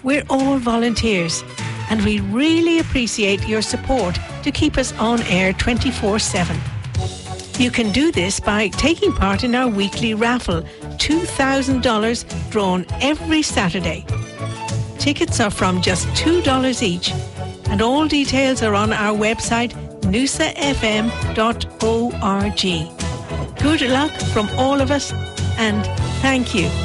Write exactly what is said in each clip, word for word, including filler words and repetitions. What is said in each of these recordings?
We're all volunteers, and we really appreciate your support to keep us on air twenty-four seven. You can do this by taking part in our weekly raffle, two thousand dollars drawn every Saturday. Tickets are from just two dollars each, and all details are on our website, noosa f m dot org. Good luck from all of us, and thank you.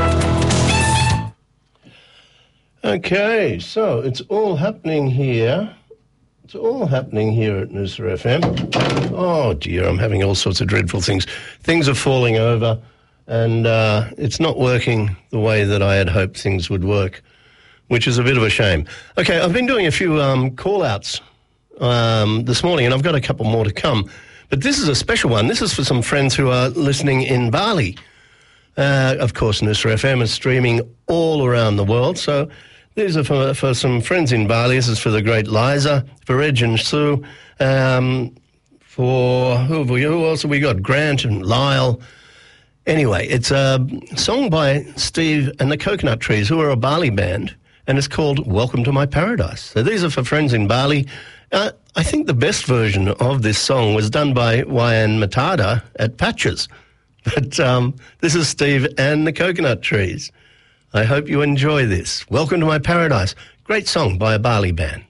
Okay, so it's all happening here. It's all happening here at Noosa F M. Oh dear, I'm having all sorts of dreadful things. Things are falling over, and uh, it's not working the way that I had hoped things would work, which is a bit of a shame. Okay, I've been doing a few um, call-outs um, this morning, and I've got a couple more to come. But this is a special one. This is for some friends who are listening in Bali. Uh, of course, Noosa F M is streaming all around the world, so these are for, for some friends in Bali. This is for the great Liza, for Reg and Sue, um, for who, have we, who else have we got? Grant and Lyle. Anyway, it's a song by Steve and the Coconut Trees, who are a Bali band, and it's called Welcome to My Paradise. So these are for friends in Bali. Uh, I think the best version of this song was done by Wayan Matada at Patches. But um, this is Steve and the Coconut Trees. I hope you enjoy this. Welcome to My Paradise. Great song by a Bali band.